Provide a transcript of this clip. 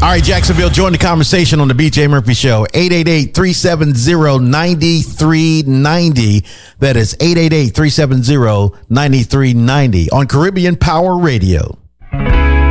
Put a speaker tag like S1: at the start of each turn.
S1: All right, Jacksonville, join the conversation on the BJ Murphy Show. 888-370-9390. That is 888-370-9390 on Caribbean Power Radio.